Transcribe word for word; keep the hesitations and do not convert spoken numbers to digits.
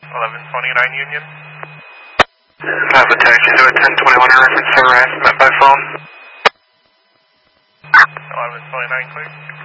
eleven twenty-nine Union. I have a taxi to a ten twenty-one reference for harassment by phone. eleven twenty-nine, please.